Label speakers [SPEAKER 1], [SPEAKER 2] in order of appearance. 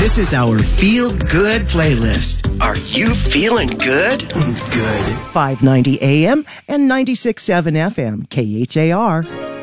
[SPEAKER 1] This is our Feel Good playlist. Are you feeling good? Good.
[SPEAKER 2] 590 AM and 96.7 FM, KHAR.